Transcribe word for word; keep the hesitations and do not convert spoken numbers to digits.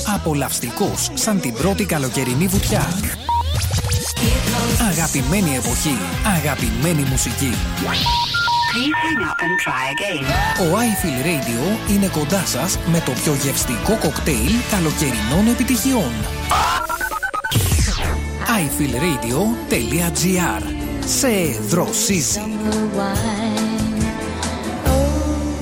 Απολαυστικός σαν την πρώτη καλοκαιρινή βουτιά. Αγαπημένη εποχή, αγαπημένη μουσική. Ο iFeel Radio είναι κοντά σας με το πιο γευστικό κοκτέιλ καλοκαιρινών επιτυχιών. άι φιλ ρέιντιο τελεία τζι άρ. Σε δροσίζει.